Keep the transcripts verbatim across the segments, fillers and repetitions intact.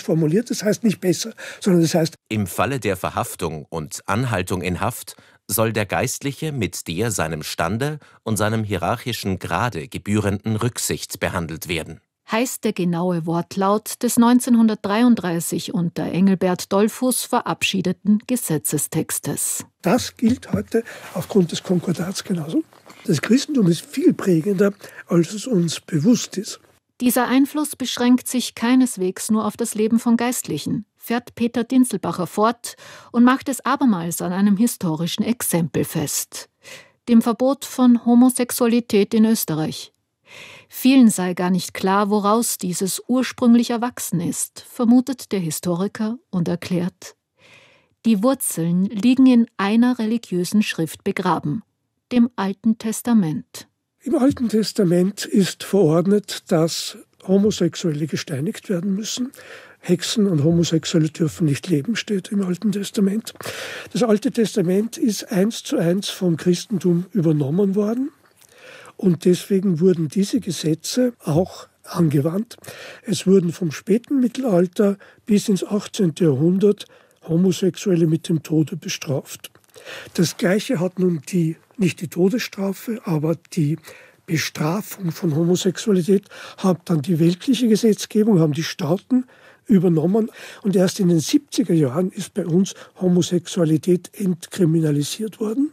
formuliert, das heißt nicht besser, sondern das heißt: Im Falle der Verhaftung und Anhaltung in Haft soll der Geistliche mit der seinem Stande und seinem hierarchischen Grade gebührenden Rücksicht behandelt werden. Heißt der genaue Wortlaut des neunzehnhundertdreiunddreißig unter Engelbert Dollfuß verabschiedeten Gesetzestextes. Das gilt heute aufgrund des Konkordats genauso. Das Christentum ist viel prägender, als es uns bewusst ist. Dieser Einfluss beschränkt sich keineswegs nur auf das Leben von Geistlichen, fährt Peter Dinzelbacher fort und macht es abermals an einem historischen Exempel fest: dem Verbot von Homosexualität in Österreich. Vielen sei gar nicht klar, woraus dieses ursprünglich erwachsen ist, vermutet der Historiker und erklärt: Die Wurzeln liegen in einer religiösen Schrift begraben, dem Alten Testament. Im Alten Testament ist verordnet, dass Homosexuelle gesteinigt werden müssen. Hexen und Homosexuelle dürfen nicht leben, steht im Alten Testament. Das Alte Testament ist eins zu eins vom Christentum übernommen worden. Und deswegen wurden diese Gesetze auch angewandt. Es wurden vom späten Mittelalter bis ins achtzehnten Jahrhundert Homosexuelle mit dem Tode bestraft. Das Gleiche hat nun die, nicht die Todesstrafe, aber die Bestrafung von Homosexualität, hat dann die weltliche Gesetzgebung, haben die Staaten übernommen. Und erst in den siebziger Jahren ist bei uns Homosexualität entkriminalisiert worden.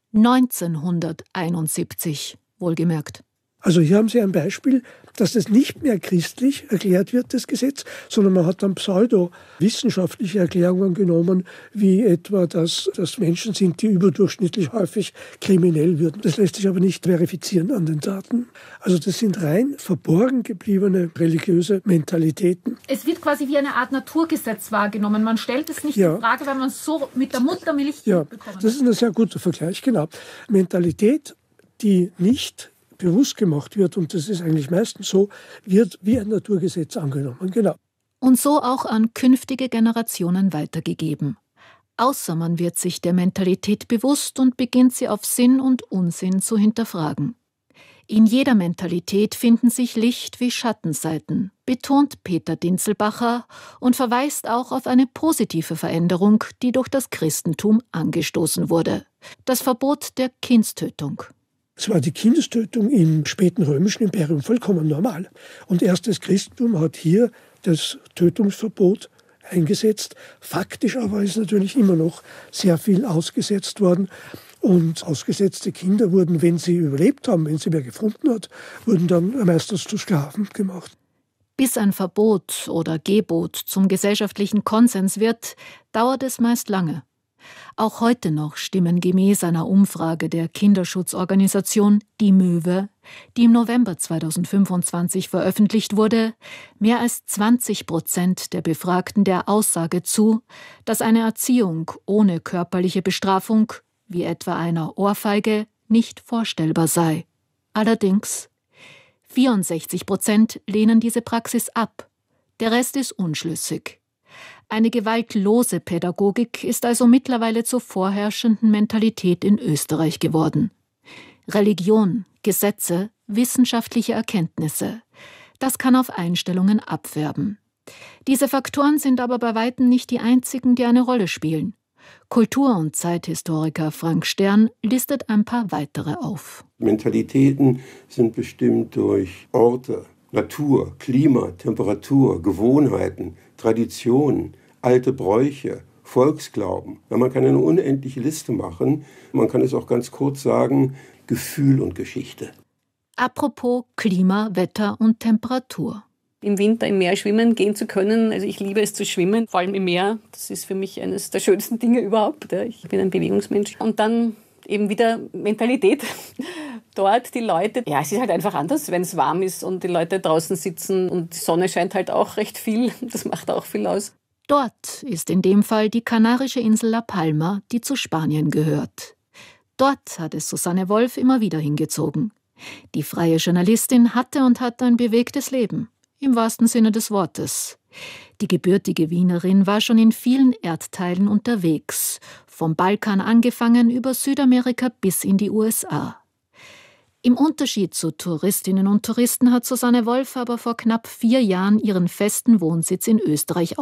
neunzehnhunderteinundsiebzig. Wohlgemerkt. Also hier haben Sie ein Beispiel, dass das nicht mehr christlich erklärt wird, das Gesetz, sondern man hat dann pseudo-wissenschaftliche Erklärungen genommen, wie etwa, dass das Menschen sind, die überdurchschnittlich häufig kriminell würden. Das lässt sich aber nicht verifizieren an den Daten. Also das sind rein verborgen gebliebene religiöse Mentalitäten. Es wird quasi wie eine Art Naturgesetz wahrgenommen. Man stellt es nicht ja. in Frage, weil man es so mit der Muttermilch ja, bekommen hat. Das ist ein sehr guter Vergleich, genau. Mentalität, die nicht bewusst gemacht wird, und das ist eigentlich meistens so, wird wie ein Naturgesetz angenommen. Genau. Und so auch an künftige Generationen weitergegeben. Außer man wird sich der Mentalität bewusst und beginnt sie auf Sinn und Unsinn zu hinterfragen. In jeder Mentalität finden sich Licht- wie Schattenseiten, betont Peter Dinzelbacher und verweist auch auf eine positive Veränderung, die durch das Christentum angestoßen wurde: das Verbot der Kindstötung. Es war die Kindestötung im späten römischen Imperium vollkommen normal. Und erst das Christentum hat hier das Tötungsverbot eingesetzt. Faktisch aber ist natürlich immer noch sehr viel ausgesetzt worden. Und ausgesetzte Kinder wurden, wenn sie überlebt haben, wenn sie wer gefunden hat, wurden dann meistens zu Sklaven gemacht. Bis ein Verbot oder Gebot zum gesellschaftlichen Konsens wird, dauert es meist lange. Auch heute noch stimmen gemäß einer Umfrage der Kinderschutzorganisation Die Möwe, die im November zweitausendfünfundzwanzig veröffentlicht wurde, mehr als zwanzig Prozent der Befragten der Aussage zu, dass eine Erziehung ohne körperliche Bestrafung, wie etwa einer Ohrfeige, nicht vorstellbar sei. Allerdings vierundsechzig Prozent lehnen diese Praxis ab. Der Rest ist unschlüssig. Eine gewaltlose Pädagogik ist also mittlerweile zur vorherrschenden Mentalität in Österreich geworden. Religion, Gesetze, wissenschaftliche Erkenntnisse, das kann auf Einstellungen abfärben. Diese Faktoren sind aber bei weitem nicht die einzigen, die eine Rolle spielen. Kultur- und Zeithistoriker Frank Stern listet ein paar weitere auf. Mentalitäten sind bestimmt durch Orte, Natur, Klima, Temperatur, Gewohnheiten, Traditionen, alte Bräuche, Volksglauben. Ja, man kann eine unendliche Liste machen. Man kann es auch ganz kurz sagen: Gefühl und Geschichte. Apropos Klima, Wetter und Temperatur. Im Winter im Meer schwimmen gehen zu können. Also ich liebe es zu schwimmen, vor allem im Meer. Das ist für mich eines der schönsten Dinge überhaupt. Ich bin ein Bewegungsmensch. Und dann eben wieder Mentalität. Dort die Leute, ja, es ist halt einfach anders, wenn es warm ist und die Leute draußen sitzen und die Sonne scheint halt auch recht viel. Das macht auch viel aus. Dort ist in dem Fall die kanarische Insel La Palma, die zu Spanien gehört. Dort hat es Susanne Wolf immer wieder hingezogen. Die freie Journalistin hatte und hat ein bewegtes Leben, im wahrsten Sinne des Wortes. Die gebürtige Wienerin war schon in vielen Erdteilen unterwegs, vom Balkan angefangen über Südamerika bis in die U S A. Im Unterschied zu Touristinnen und Touristen hat Susanne Wolf aber vor knapp vier Jahren ihren festen Wohnsitz in Österreich